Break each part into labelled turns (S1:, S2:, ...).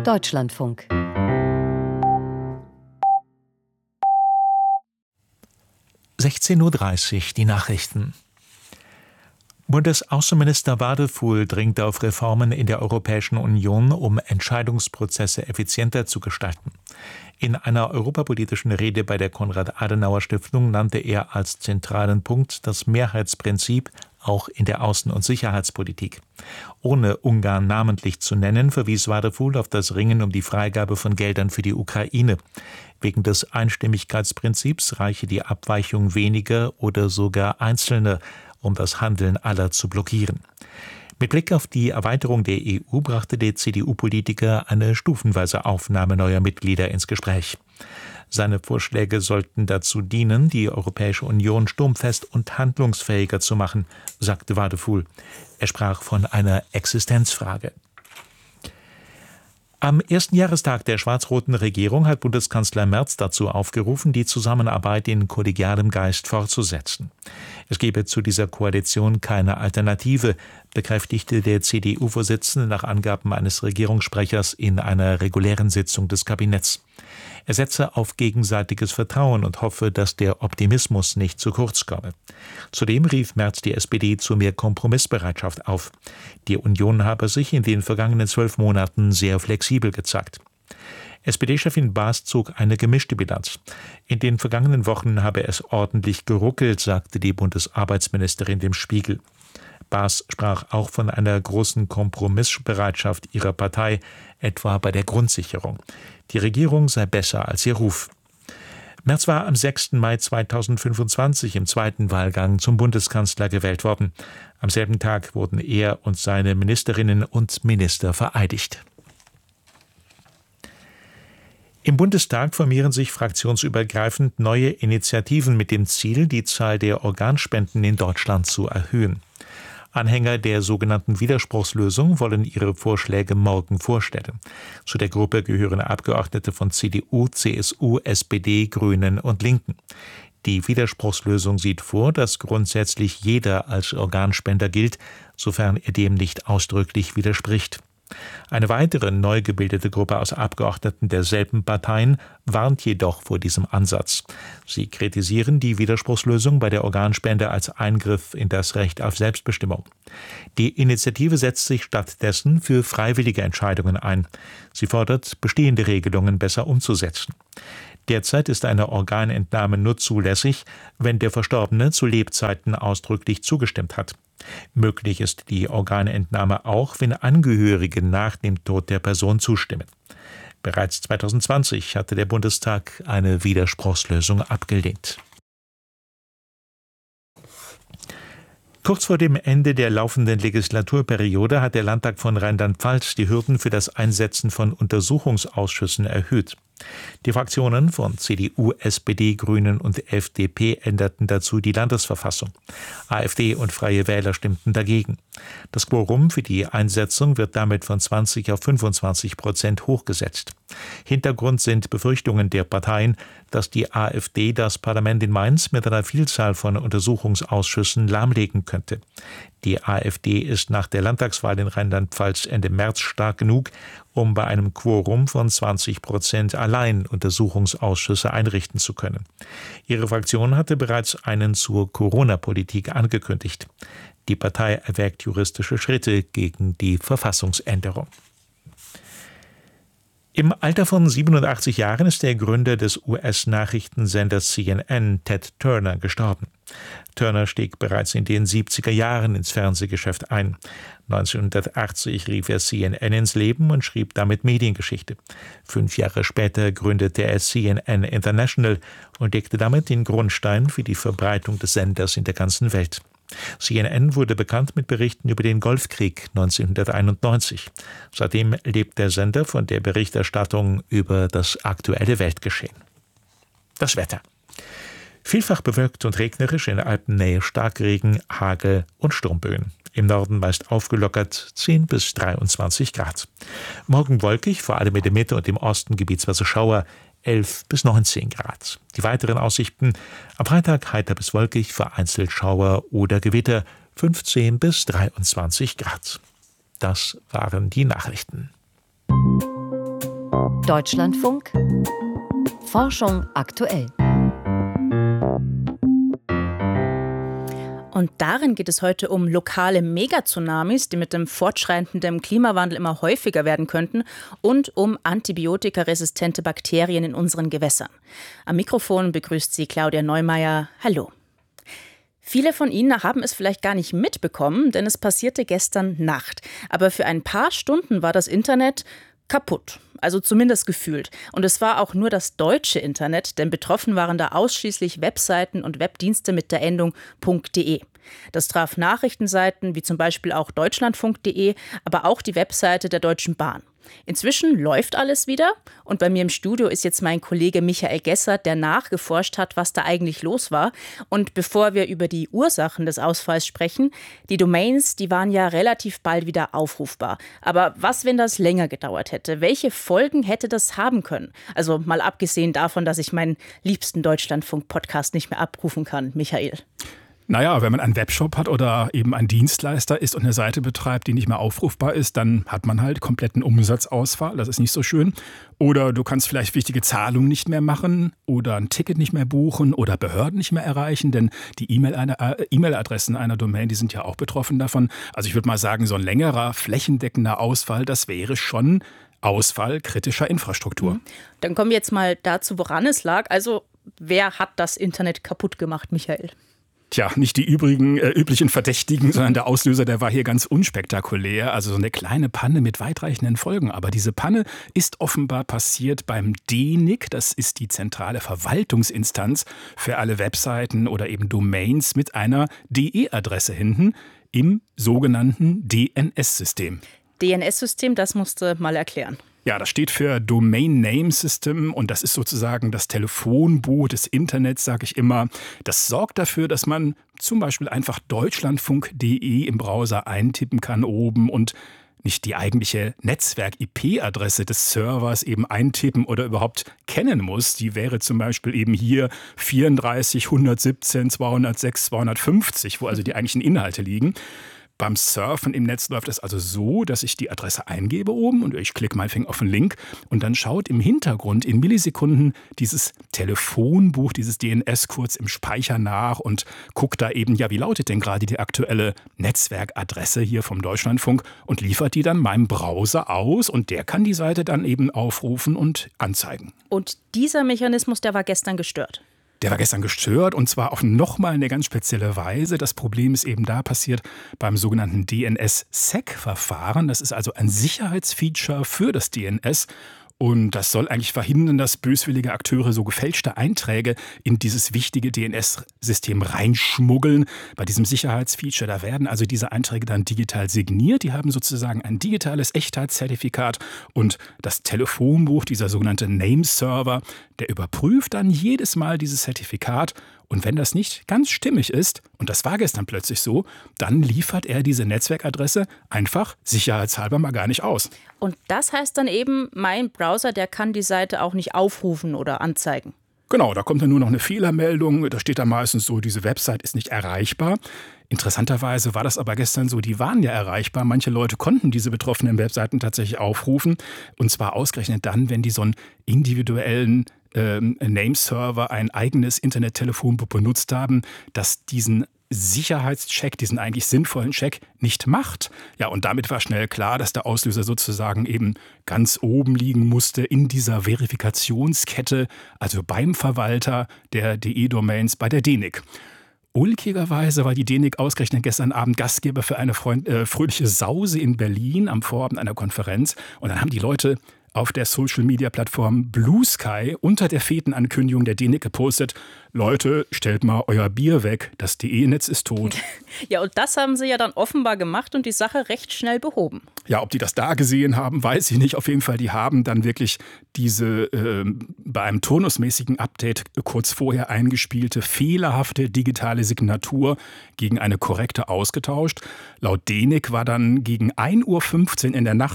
S1: Deutschlandfunk.
S2: (16:30 Uhr) die Nachrichten. Bundesaußenminister Wadefuhl dringt auf Reformen in der Europäischen Union, um Entscheidungsprozesse effizienter zu gestalten. In einer europapolitischen Rede bei der Konrad-Adenauer-Stiftung nannte er als zentralen Punkt das Mehrheitsprinzip auch in der Außen- und Sicherheitspolitik. Ohne Ungarn namentlich zu nennen, verwies Wadefuhl auf das Ringen um die Freigabe von Geldern für die Ukraine. Wegen des Einstimmigkeitsprinzips reiche die Abweichung weniger oder sogar Einzelner, um das Handeln aller zu blockieren. Mit Blick auf die Erweiterung der EU brachte der CDU-Politiker eine stufenweise Aufnahme neuer Mitglieder ins Gespräch. Seine Vorschläge sollten dazu dienen, die Europäische Union sturmfest und handlungsfähiger zu machen, sagte Wadefuhl. Er sprach von einer Existenzfrage. Am ersten Jahrestag der schwarz-roten Regierung hat Bundeskanzler Merz dazu aufgerufen, die Zusammenarbeit in kollegialem Geist fortzusetzen. Es gebe zu dieser Koalition keine Alternative, bekräftigte der CDU-Vorsitzende nach Angaben eines Regierungssprechers in einer regulären Sitzung des Kabinetts. Er setze auf gegenseitiges Vertrauen und hoffe, dass der Optimismus nicht zu kurz komme. Zudem rief Merz die SPD zu mehr Kompromissbereitschaft auf. Die Union habe sich in den vergangenen 12 Monaten sehr flexibel gezeigt. SPD-Chefin Baas zog eine gemischte Bilanz. In den vergangenen Wochen habe es ordentlich geruckelt, sagte die Bundesarbeitsministerin dem Spiegel. Baas sprach auch von einer großen Kompromissbereitschaft ihrer Partei, etwa bei der Grundsicherung. Die Regierung sei besser als ihr Ruf. Merz war am 6. Mai 2025 im zweiten Wahlgang zum Bundeskanzler gewählt worden. Am selben Tag wurden er und seine Ministerinnen und Minister vereidigt. Im Bundestag formieren sich fraktionsübergreifend neue Initiativen mit dem Ziel, die Zahl der Organspenden in Deutschland zu erhöhen. Anhänger der sogenannten Widerspruchslösung wollen ihre Vorschläge morgen vorstellen. Zu der Gruppe gehören Abgeordnete von CDU, CSU, SPD, Grünen und Linken. Die Widerspruchslösung sieht vor, dass grundsätzlich jeder als Organspender gilt, sofern er dem nicht ausdrücklich widerspricht. Eine weitere neu gebildete Gruppe aus Abgeordneten derselben Parteien warnt jedoch vor diesem Ansatz. Sie kritisieren die Widerspruchslösung bei der Organspende als Eingriff in das Recht auf Selbstbestimmung. Die Initiative setzt sich stattdessen für freiwillige Entscheidungen ein. Sie fordert, bestehende Regelungen besser umzusetzen. Derzeit ist eine Organentnahme nur zulässig, wenn der Verstorbene zu Lebzeiten ausdrücklich zugestimmt hat. Möglich ist die Organentnahme auch, wenn Angehörige nach dem Tod der Person zustimmen. Bereits 2020 hatte der Bundestag eine Widerspruchslösung abgelehnt. Kurz vor dem Ende der laufenden Legislaturperiode hat der Landtag von Rheinland-Pfalz die Hürden für das Einsetzen von Untersuchungsausschüssen erhöht. Die Fraktionen von CDU, SPD, Grünen und FDP änderten dazu die Landesverfassung. AfD und Freie Wähler stimmten dagegen. Das Quorum für die Einsetzung wird damit von 20 auf 25% hochgesetzt. Hintergrund sind Befürchtungen der Parteien, dass die AfD das Parlament in Mainz mit einer Vielzahl von Untersuchungsausschüssen lahmlegen könnte. Die AfD ist nach der Landtagswahl in Rheinland-Pfalz Ende März stark genug, um bei einem Quorum von 20% allein Untersuchungsausschüsse einrichten zu können. Ihre Fraktion hatte bereits einen zur Corona-Politik angekündigt. Die Partei erwägt juristische Schritte gegen die Verfassungsänderung. Im Alter von 87 Jahren ist der Gründer des US-Nachrichtensenders CNN, Ted Turner, gestorben. Turner stieg bereits in den 70er Jahren ins Fernsehgeschäft ein. 1980 rief er CNN ins Leben und schrieb damit Mediengeschichte. 5 Jahre später gründete er CNN International und legte damit den Grundstein für die Verbreitung des Senders in der ganzen Welt. CNN wurde bekannt mit Berichten über den Golfkrieg 1991. Seitdem lebt der Sender von der Berichterstattung über das aktuelle Weltgeschehen. Das Wetter. Vielfach bewölkt und regnerisch, in Alpennähe Starkregen, Hagel und Sturmböen. Im Norden meist aufgelockert 10 bis 23 Grad. Morgen wolkig, vor allem in der Mitte und im Osten gebietsweise Schauer, 11 bis 19 Grad. Die weiteren Aussichten: am Freitag heiter bis wolkig, vereinzelt Schauer oder Gewitter, 15 bis 23 Grad. Das waren die Nachrichten.
S1: Deutschlandfunk Forschung aktuell.
S3: Und darin geht es heute um lokale Megatsunamis, die mit dem fortschreitenden Klimawandel immer häufiger werden könnten, und um antibiotikaresistente Bakterien in unseren Gewässern. Am Mikrofon begrüßt Sie Claudia Neumeier. Hallo. Viele von Ihnen haben es vielleicht gar nicht mitbekommen, denn es passierte gestern Nacht. Aber für ein paar Stunden war das Internet kaputt. Also zumindest gefühlt. Und es war auch nur das deutsche Internet, denn betroffen waren da ausschließlich Webseiten und Webdienste mit der Endung .de. Das traf Nachrichtenseiten wie zum Beispiel auch deutschlandfunk.de, aber auch die Webseite der Deutschen Bahn. Inzwischen läuft alles wieder und bei mir im Studio ist jetzt mein Kollege Michael Gesser, der nachgeforscht hat, was da eigentlich los war. Und bevor wir über die Ursachen des Ausfalls sprechen, die Domains, die waren ja relativ bald wieder aufrufbar. Aber was, wenn das länger gedauert hätte? Welche Folgen hätte das haben können? Also mal abgesehen davon, dass ich meinen liebsten Deutschlandfunk-Podcast nicht mehr abrufen kann, Michael.
S4: Naja, wenn man einen Webshop hat oder eben ein Dienstleister ist und eine Seite betreibt, die nicht mehr aufrufbar ist, dann hat man halt kompletten Umsatzausfall. Das ist nicht so schön. Oder du kannst vielleicht wichtige Zahlungen nicht mehr machen oder ein Ticket nicht mehr buchen oder Behörden nicht mehr erreichen, denn die E-Mail-Adressen einer Domain, die sind ja auch betroffen davon. Also ich würde mal sagen, so ein längerer, flächendeckender Ausfall, das wäre schon Ausfall kritischer Infrastruktur.
S3: Dann kommen wir jetzt mal dazu, woran es lag. Also wer hat das Internet kaputt gemacht, Michael?
S4: Tja, nicht die üblichen Verdächtigen, sondern der Auslöser, der war hier ganz unspektakulär. Also so eine kleine Panne mit weitreichenden Folgen. Aber diese Panne ist offenbar passiert beim DENIC. Das ist die zentrale Verwaltungsinstanz für alle Webseiten oder eben Domains mit einer DE-Adresse hinten im sogenannten DNS-System.
S3: DNS-System, das musst du mal erklären.
S4: Ja, das steht für Domain Name System und das ist sozusagen das Telefonbuch des Internets, sage ich immer. Das sorgt dafür, dass man zum Beispiel einfach deutschlandfunk.de im Browser eintippen kann oben und nicht die eigentliche Netzwerk-IP-Adresse des Servers eben eintippen oder überhaupt kennen muss. Die wäre zum Beispiel eben hier 34 117 206 250, wo also die eigentlichen Inhalte liegen. Beim Surfen im Netz läuft es also so, dass ich die Adresse eingebe oben und ich klicke meinetwegen auf den Link und dann schaut im Hintergrund in Millisekunden dieses Telefonbuch, dieses DNS kurz im Speicher nach und guckt da eben, ja, wie lautet denn gerade die aktuelle Netzwerkadresse hier vom Deutschlandfunk und liefert die dann meinem Browser aus und der kann die Seite dann eben aufrufen und anzeigen.
S3: Und dieser Mechanismus, der war gestern gestört?
S4: Der war gestern gestört und zwar auf nochmal eine ganz spezielle Weise. Das Problem ist eben da passiert beim sogenannten DNS-SEC-Verfahren. Das ist also ein Sicherheitsfeature für das DNS. Und das soll eigentlich verhindern, dass böswillige Akteure so gefälschte Einträge in dieses wichtige DNS-System reinschmuggeln. Bei diesem Sicherheitsfeature, da werden also diese Einträge dann digital signiert. Die haben sozusagen ein digitales Echtheitszertifikat und das Telefonbuch, dieser sogenannte Name-Server, der überprüft dann jedes Mal dieses Zertifikat. Und wenn das nicht ganz stimmig ist, und das war gestern plötzlich so, dann liefert er diese Netzwerkadresse einfach sicherheitshalber mal gar nicht aus.
S3: Und das heißt dann eben, mein Browser, der kann die Seite auch nicht aufrufen oder anzeigen.
S4: Genau, da kommt dann nur noch eine Fehlermeldung. Da steht dann meistens so, diese Website ist nicht erreichbar. Interessanterweise war das aber gestern so, die waren ja erreichbar. Manche Leute konnten diese betroffenen Webseiten tatsächlich aufrufen. Und zwar ausgerechnet dann, wenn die so einen individuellen Nameserver, ein eigenes Internettelefonbuch benutzt haben, das diesen Sicherheitscheck, diesen eigentlich sinnvollen Check nicht macht. Ja, und damit war schnell klar, dass der Auslöser sozusagen eben ganz oben liegen musste in dieser Verifikationskette, also beim Verwalter der DE-Domains bei der DENIC. Ulkigerweise war die DENIC ausgerechnet gestern Abend Gastgeber für eine fröhliche Sause in Berlin am Vorabend einer Konferenz. Und dann haben die Leute auf der Social-Media-Plattform Blue Sky unter der Fetenankündigung der DENIC gepostet: Leute, stellt mal euer Bier weg, das DE-Netz ist tot.
S3: Ja, und das haben sie ja dann offenbar gemacht und die Sache recht schnell behoben.
S4: Ja, ob die das da gesehen haben, weiß ich nicht. Auf jeden Fall, die haben dann wirklich diese bei einem turnusmäßigen Update kurz vorher eingespielte fehlerhafte digitale Signatur gegen eine korrekte ausgetauscht. Laut DENIC war dann gegen 1:15 Uhr in der Nacht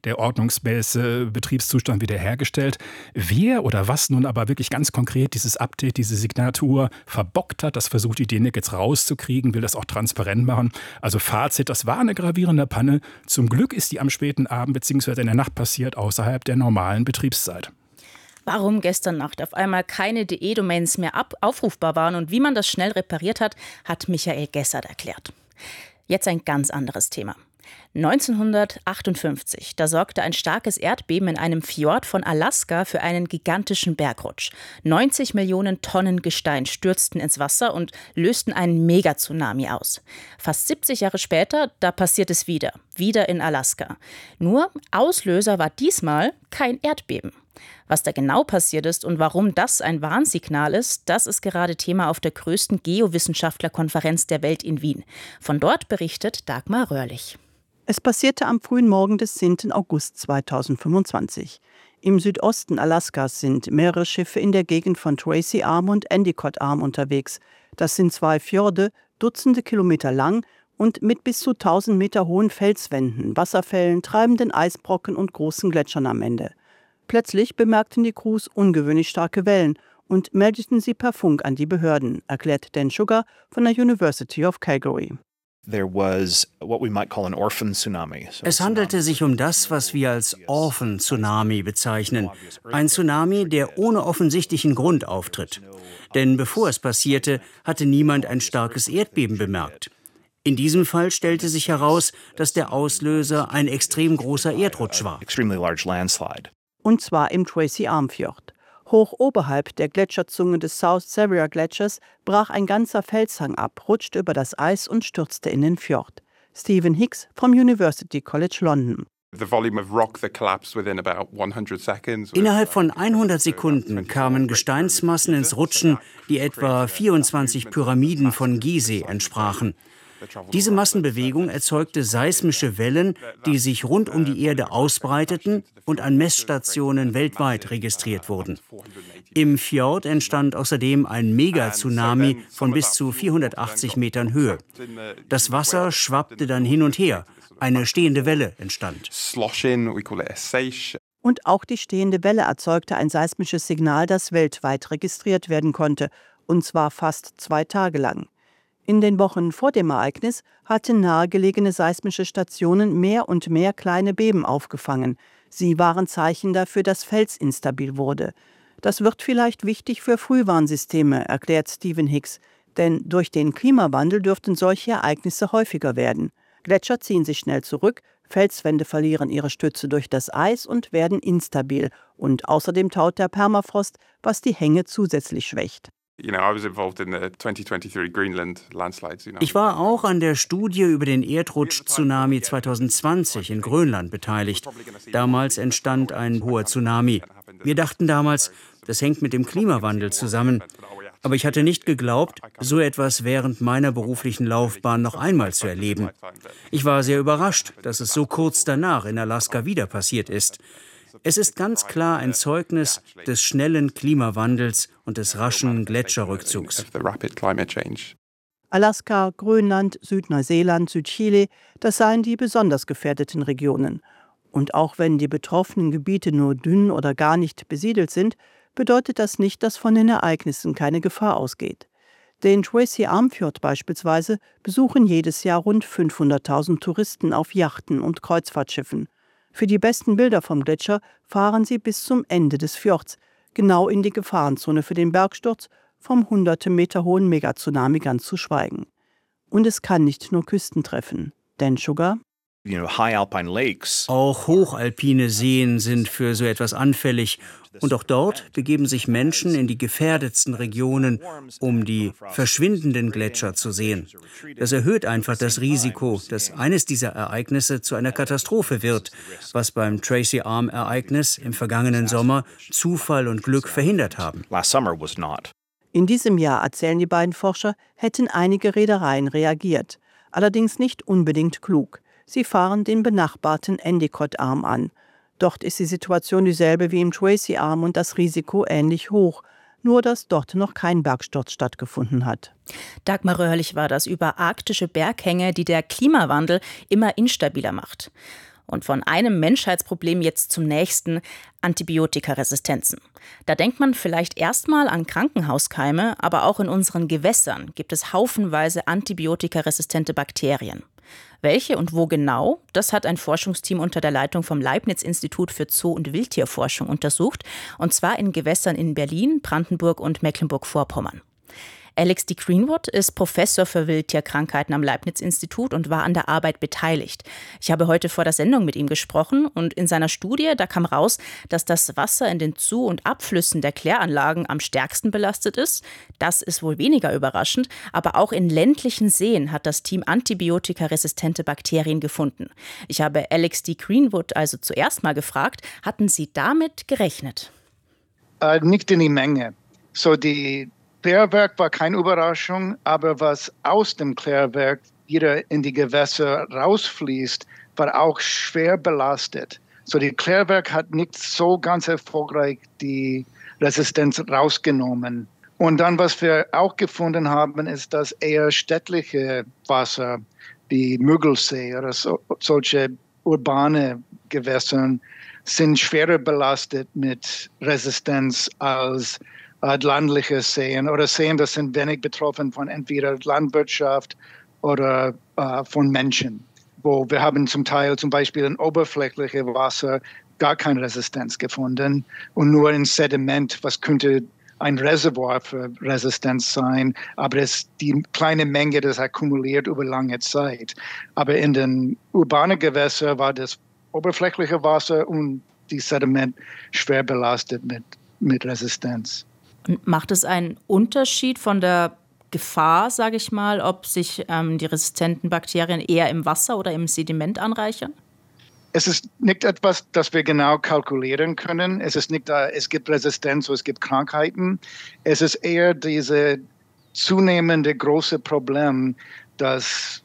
S4: der ordnungsmäßige Betriebszustand wiederhergestellt. Wer oder was nun aber wirklich ganz konkret dieses Update, diese Signatur verbockt hat, das versucht die DENIC jetzt rauszukriegen, will das auch transparent machen. Also Fazit, das war eine gravierende Panne. Zum Glück ist die am späten Abend bzw. in der Nacht passiert, außerhalb der normalen Betriebszeit.
S3: Warum gestern Nacht auf einmal keine DE-Domains mehr aufrufbar waren und wie man das schnell repariert hat, hat Michael Gessert erklärt. Jetzt ein ganz anderes Thema. 1958, da sorgte ein starkes Erdbeben in einem Fjord von Alaska für einen gigantischen Bergrutsch. 90 Millionen Tonnen Gestein stürzten ins Wasser und lösten einen Megatsunami aus. Fast 70 Jahre später, da passiert es wieder in Alaska. Nur Auslöser war diesmal kein Erdbeben. Was da genau passiert ist und warum das ein Warnsignal ist, das ist gerade Thema auf der größten Geowissenschaftlerkonferenz der Welt in Wien. Von dort berichtet Dagmar Röhrlich.
S5: Es passierte am frühen Morgen des 10. August 2025. Im Südosten Alaskas sind mehrere Schiffe in der Gegend von Tracy Arm und Endicott Arm unterwegs. Das sind 2 Fjorde, Dutzende Kilometer lang und mit bis zu 1000 Meter hohen Felswänden, Wasserfällen, treibenden Eisbrocken und großen Gletschern am Ende. Plötzlich bemerkten die Crews ungewöhnlich starke Wellen und meldeten sie per Funk an die Behörden, erklärt Dan Sugar von der University of Calgary.
S6: Es handelte sich um das, was wir als Orphan-Tsunami bezeichnen. Ein Tsunami, der ohne offensichtlichen Grund auftritt. Denn bevor es passierte, hatte niemand ein starkes Erdbeben bemerkt. In diesem Fall stellte sich heraus, dass der Auslöser ein extrem großer Erdrutsch war.
S5: Und zwar im Tracy Arm Fjord. Hoch oberhalb der Gletscherzunge des South Sevier Gletschers brach ein ganzer Felshang ab, rutschte über das Eis und stürzte in den Fjord. Stephen Hicks vom University College London.
S6: Innerhalb von 100 Sekunden kamen Gesteinsmassen ins Rutschen, die etwa 24 Pyramiden von Gizeh entsprachen. Diese Massenbewegung erzeugte seismische Wellen, die sich rund um die Erde ausbreiteten und an Messstationen weltweit registriert wurden. Im Fjord entstand außerdem ein Megatsunami von bis zu 480 Metern Höhe. Das Wasser schwappte dann hin und her. Eine stehende Welle entstand.
S5: Und auch die stehende Welle erzeugte ein seismisches Signal, das weltweit registriert werden konnte, und zwar fast 2 Tage lang. In den Wochen vor dem Ereignis hatten nahegelegene seismische Stationen mehr und mehr kleine Beben aufgefangen. Sie waren Zeichen dafür, dass Fels instabil wurde. Das wird vielleicht wichtig für Frühwarnsysteme, erklärt Stephen Hicks. Denn durch den Klimawandel dürften solche Ereignisse häufiger werden. Gletscher ziehen sich schnell zurück, Felswände verlieren ihre Stütze durch das Eis und werden instabil. Und außerdem taut der Permafrost, was die Hänge zusätzlich schwächt.
S6: Ich war auch an der Studie über den Erdrutsch-Tsunami 2020 in Grönland beteiligt. Damals entstand ein hoher Tsunami. Wir dachten damals, das hängt mit dem Klimawandel zusammen. Aber ich hatte nicht geglaubt, so etwas während meiner beruflichen Laufbahn noch einmal zu erleben. Ich war sehr überrascht, dass es so kurz danach in Alaska wieder passiert ist. Es ist ganz klar ein Zeugnis des schnellen Klimawandels und des raschen Gletscherrückzugs.
S5: Alaska, Grönland, Südneuseeland, Südchile, das seien die besonders gefährdeten Regionen. Und auch wenn die betroffenen Gebiete nur dünn oder gar nicht besiedelt sind, bedeutet das nicht, dass von den Ereignissen keine Gefahr ausgeht. Den Tracy Arm Fjord beispielsweise besuchen jedes Jahr rund 500.000 Touristen auf Yachten und Kreuzfahrtschiffen. Für die besten Bilder vom Gletscher fahren sie bis zum Ende des Fjords, genau in die Gefahrenzone für den Bergsturz, vom hunderte Meter hohen Megatsunami ganz zu schweigen. Und es kann nicht nur Küsten treffen. Dan Sugar?
S6: Auch hochalpine Seen sind für so etwas anfällig. Und auch dort begeben sich Menschen in die gefährdetsten Regionen, um die verschwindenden Gletscher zu sehen. Das erhöht einfach das Risiko, dass eines dieser Ereignisse zu einer Katastrophe wird, was beim Tracy Arm-Ereignis im vergangenen Sommer Zufall und Glück verhindert haben.
S5: In diesem Jahr, erzählen die beiden Forscher, hätten einige Reedereien reagiert. Allerdings nicht unbedingt klug. Sie fahren den benachbarten Endicott Arm an. Dort ist die Situation dieselbe wie im Tracy Arm und das Risiko ähnlich hoch, nur dass dort noch kein Bergsturz stattgefunden hat.
S3: Dagmar Röhrlich war das über arktische Berghänge, die der Klimawandel immer instabiler macht. Und von einem Menschheitsproblem jetzt zum nächsten: Antibiotikaresistenzen. Da denkt man vielleicht erstmal an Krankenhauskeime, aber auch in unseren Gewässern gibt es haufenweise antibiotikaresistente Bakterien. Welche und wo genau, das hat ein Forschungsteam unter der Leitung vom Leibniz-Institut für Zoo- und Wildtierforschung untersucht, und zwar in Gewässern in Berlin, Brandenburg und Mecklenburg-Vorpommern. Alex D. Greenwood ist Professor für Wildtierkrankheiten am Leibniz-Institut und war an der Arbeit beteiligt. Ich habe heute vor der Sendung mit ihm gesprochen und in seiner Studie, da kam raus, dass das Wasser in den Zu- und Abflüssen der Kläranlagen am stärksten belastet ist. Das ist wohl weniger überraschend, aber auch in ländlichen Seen hat das Team antibiotikaresistente Bakterien gefunden. Ich habe Alex D. Greenwood also zuerst mal gefragt, hatten Sie damit gerechnet?
S7: Nicht in die Menge. Die Klärwerk war keine Überraschung, aber was aus dem Klärwerk wieder in die Gewässer rausfließt, war auch schwer belastet. Die Klärwerk hat nicht so ganz erfolgreich die Resistenz rausgenommen. Und dann, was wir auch gefunden haben, ist, dass eher städtliche Wasser wie Müggelsee oder solche urbane Gewässer sind schwerer belastet mit Resistenz als landliche Seen oder Seen, das sind wenig betroffen von entweder Landwirtschaft oder von Menschen. Wo wir haben zum Teil zum Beispiel in oberflächlichem Wasser gar keine Resistenz gefunden und nur in Sediment, was könnte ein Reservoir für Resistenz sein, aber die kleine Menge, das akkumuliert über lange Zeit. Aber in den urbanen Gewässern war das oberflächliche Wasser und die Sediment schwer belastet mit Resistenz.
S3: Und macht es einen Unterschied von der Gefahr, sage ich mal, ob sich die resistenten Bakterien eher im Wasser oder im Sediment anreichern?
S7: Es ist nicht etwas, das wir genau kalkulieren können. Es ist nicht, es gibt Resistenz oder es gibt Krankheiten. Es ist eher dieses zunehmende große Problem, dass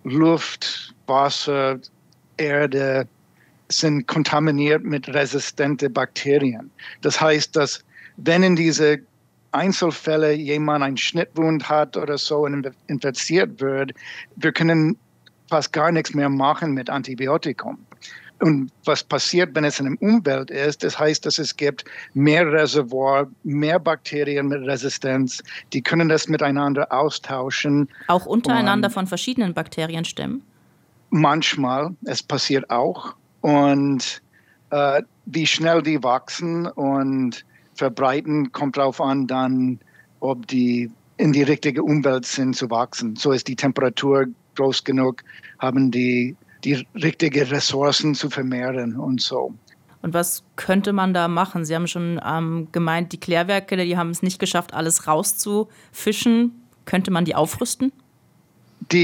S7: Luft, Wasser, Erde sind kontaminiert mit resistenten Bakterien. Das heißt, dass wenn in diese Einzelfälle jemand einen Schnittwund hat oder so und infiziert wird, wir können fast gar nichts mehr machen mit Antibiotikum. Und was passiert, wenn es in der Umwelt ist, das heißt, dass es gibt mehr Reservoir, mehr Bakterien mit Resistenz, die können das miteinander austauschen.
S3: Auch untereinander von verschiedenen Bakterienstämmen?
S7: Manchmal, es passiert auch. Und wie schnell die wachsen und verbreiten, kommt darauf an, dann, ob die in die richtige Umwelt sind zu wachsen. So ist die Temperatur groß genug, haben die richtigen Ressourcen zu vermehren und so.
S3: Und was könnte man da machen? Sie haben schon gemeint, die Klärwerke, die haben es nicht geschafft, alles rauszufischen. Könnte man die aufrüsten?